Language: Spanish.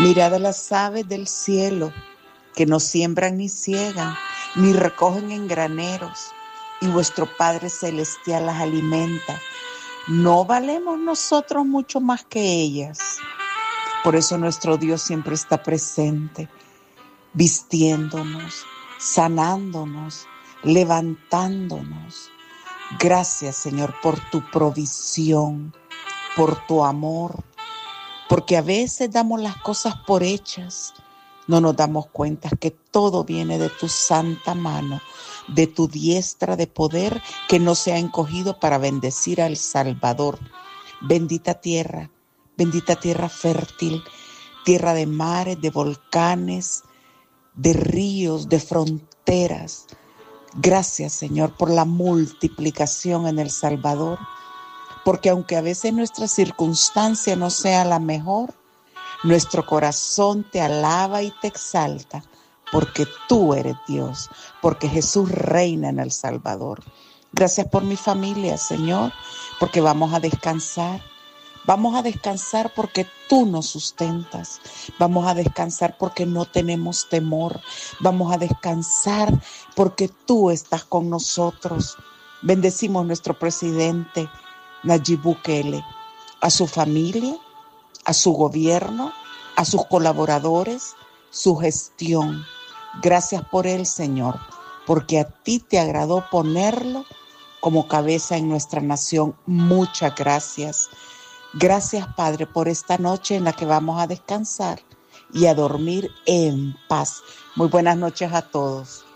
Mirad a las aves del cielo, que no siembran ni ciegan, ni recogen en graneros, y vuestro Padre Celestial las alimenta. ¿No valemos nosotros mucho más que ellas? Por eso nuestro Dios siempre está presente, vistiéndonos, sanándonos, levantándonos. Gracias, Señor, por tu provisión, por tu amor, porque a veces damos las cosas por hechas. No nos damos cuenta que todo viene de tu santa mano, de tu diestra de poder que no se ha encogido para bendecir al Salvador. Bendita tierra fértil, tierra de mares, de volcanes, de ríos, de fronteras. Gracias, Señor, por la multiplicación en El Salvador, porque aunque a veces nuestra circunstancia no sea la mejor, nuestro corazón te alaba y te exalta, porque tú eres Dios, porque Jesús reina en El Salvador. Gracias por mi familia, Señor, porque vamos a descansar. Vamos a descansar porque tú nos sustentas. Vamos a descansar porque no tenemos temor. Vamos a descansar porque tú estás con nosotros. Bendecimos a nuestro presidente, Nayib Bukele, a su familia, a su gobierno, a sus colaboradores, su gestión. Gracias por él, Señor, porque a ti te agradó ponerlo como cabeza en nuestra nación. Muchas gracias. Gracias, Padre, por esta noche en la que vamos a descansar y a dormir en paz. Muy buenas noches a todos.